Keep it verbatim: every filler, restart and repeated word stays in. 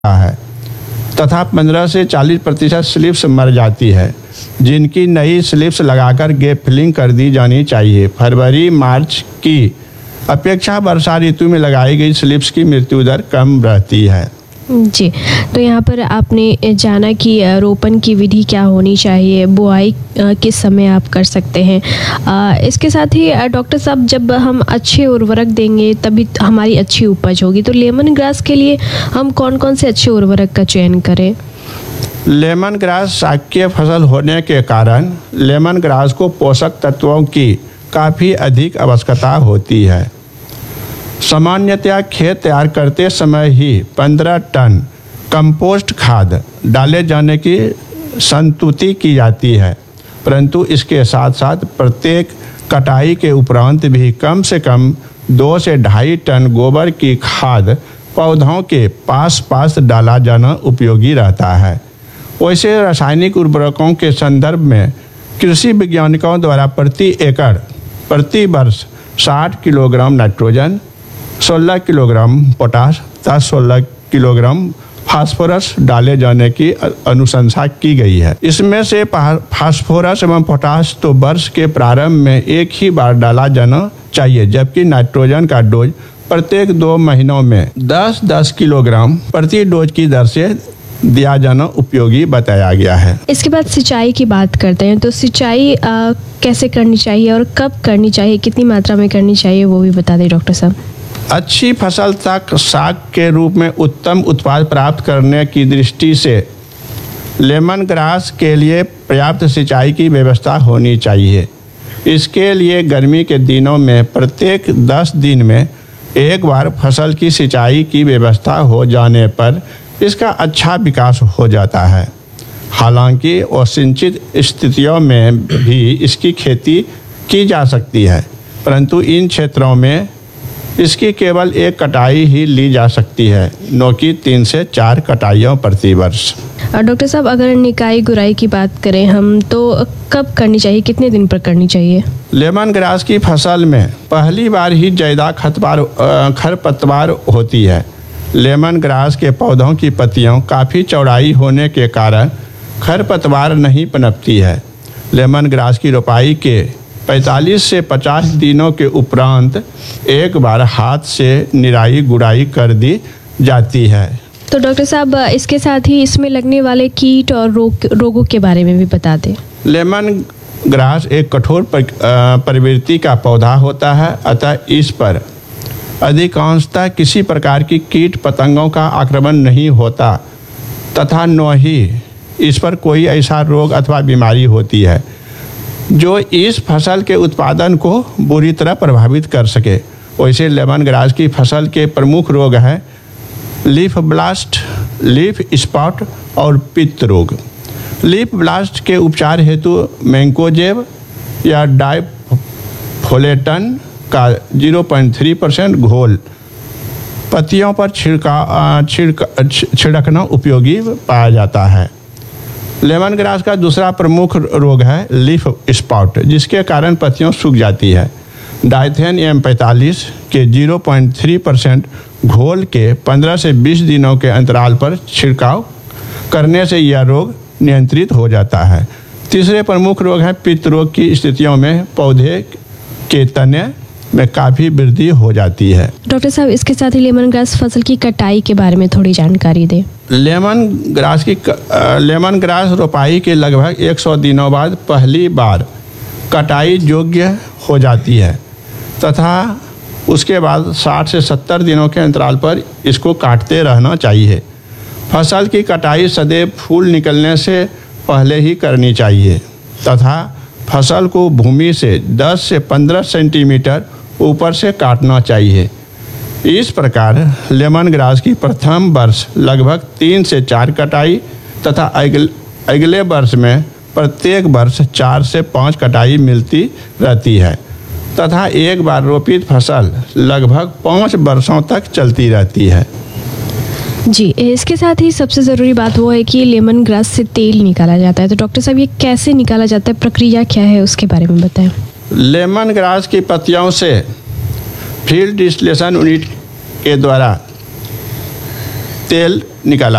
है तथा पंद्रह से चालीस प्रतिशत स्लिप्स मर जाती है, जिनकी नई स्लिप्स लगाकर गैप फिलिंग कर दी जानी चाहिए। फरवरी मार्च की अपेक्षा वर्षा ऋतु में लगाई गई स्लिप्स की मृत्यु दर कम रहती है। जी, तो यहाँ पर आपने जाना कि रोपण की विधि क्या होनी चाहिए, बुआई किस समय आप कर सकते हैं। इसके साथ ही डॉक्टर साहब, जब हम अच्छे उर्वरक देंगे तभी हमारी अच्छी उपज होगी, तो लेमन ग्रास के लिए हम कौन कौन से अच्छे उर्वरक का चयन करें? लेमन ग्रास शाकीय फसल होने के कारण लेमन ग्रास को पोषक तत्वों की काफ़ी अधिक आवश्यकता होती है। सामान्यतया खेत तैयार करते समय ही पंद्रह टन कंपोस्ट खाद डाले जाने की संतुति की जाती है, परंतु इसके साथ साथ प्रत्येक कटाई के उपरांत भी कम से कम दो से ढाई टन गोबर की खाद पौधों के पास पास डाला जाना उपयोगी रहता है। वैसे रासायनिक उर्वरकों के संदर्भ में कृषि वैज्ञानिकों द्वारा प्रति एकड़ प्रति वर्ष साठ किलोग्राम नाइट्रोजन, सोलह किलोग्राम पोटाश तथा सोलह किलोग्राम फास्फोरस डाले जाने की अनुशंसा की गई है। इसमें से फास्फोरस एवं पोटाश तो वर्ष के प्रारंभ में एक ही बार डाला जाना चाहिए, जबकि नाइट्रोजन का डोज प्रत्येक दो महीनों में दस दस किलोग्राम प्रति डोज की दर से दिया जाना उपयोगी बताया गया है। इसके बाद सिंचाई की बात करते हैं, तो सिंचाई आ, कैसे करनी चाहिए और कब करनी चाहिए, कितनी मात्रा में करनी चाहिए, वो भी बता दें डॉक्टर साहब। अच्छी फसल तक साग के रूप में उत्तम उत्पाद प्राप्त करने की दृष्टि से लेमन ग्रास के लिए पर्याप्त सिंचाई की व्यवस्था होनी चाहिए। इसके लिए गर्मी के दिनों में प्रत्येक दस दिन में एक बार फसल की सिंचाई की व्यवस्था हो जाने पर इसका अच्छा विकास हो जाता है। हालांकि असिंचित स्थितियों में भी इसकी खेती की जा सकती है, परंतु इन क्षेत्रों में इसकी केवल एक कटाई ही ली जा सकती है, न कि तीन से चार कटाइयों प्रति वर्ष। डॉक्टर साहब, अगर निकाई गुराई की बात करें हम, तो कब करनी चाहिए, कितने दिन पर करनी चाहिए? लेमन ग्रास की फसल में पहली बार ही ज्यादा खरपतवार खरपतवार होती है। लेमन ग्रास के पौधों की पत्तियां काफ़ी चौड़ाई होने के कारण खरपतवार नहीं पनपती है। लेमन ग्रास की रोपाई के पैंतालीस से पचास दिनों के उपरांत एक बार हाथ से निराई गुड़ाई कर दी जाती है। तो डॉक्टर साहब, इसके साथ ही इसमें लगने वाले कीट और रोग रोगों के बारे में भी बता दें। लेमन ग्रास एक कठोर प्रवृत्ति का पौधा होता है, अतः इस पर अधिकांशतः किसी प्रकार की कीट पतंगों का आक्रमण नहीं होता तथा न ही इस पर कोई ऐसा रोग अथवा बीमारी होती है जो इस फसल के उत्पादन को बुरी तरह प्रभावित कर सके। वैसे लेमन ग्रास की फसल के प्रमुख रोग हैं लीफ ब्लास्ट, लीफ स्पॉट और पित्त रोग। लीफ ब्लास्ट के उपचार हेतु मैंकोजेब या डाइफोलेटन का ज़ीरो पॉइंट थ्री परसेंट घोल पत्तियों पर छिड़का छिड़क छिड़कना उपयोगी पाया जाता है। लेमन ग्रास का दूसरा प्रमुख रोग है लीफ स्पॉट, जिसके कारण पत्तियां सूख जाती है। डाइथेन एम पैंतालीस के ज़ीरो पॉइंट थ्री परसेंट घोल के पंद्रह से बीस दिनों के अंतराल पर छिड़काव करने से यह रोग नियंत्रित हो जाता है। तीसरे प्रमुख रोग है पित्त रोग की स्थितियों में पौधे के तने में काफ़ी वृद्धि हो जाती है। डॉक्टर साहब, इसके साथ ही लेमन ग्रास फसल की कटाई के बारे में थोड़ी जानकारी दें। लेमन ग्रास की लेमन ग्रास रोपाई के लगभग सौ दिनों बाद पहली बार कटाई योग्य हो जाती है तथा उसके बाद साठ से सत्तर दिनों के अंतराल पर इसको काटते रहना चाहिए। फसल की कटाई सदैव फूल निकलने से पहले ही करनी चाहिए तथा फसल को भूमि से दस से पंद्रह सेंटीमीटर ऊपर से काटना चाहिए। इस प्रकार लेमन ग्रास की प्रथम वर्ष लगभग तीन से चार कटाई तथा अगले अगले वर्ष में प्रत्येक वर्ष चार से पाँच कटाई मिलती रहती है तथा एक बार रोपित फसल लगभग पाँच वर्षों तक चलती रहती है। जी, इसके साथ ही सबसे ज़रूरी बात वो है कि लेमन ग्रास से तेल निकाला जाता है, तो डॉक्टर साहब ये कैसे निकाला जाता है, प्रक्रिया क्या है, उसके बारे में बताएं। लेमन ग्रास की पत्तियों से फील्ड डिस्टिलेशन यूनिट के द्वारा तेल निकाला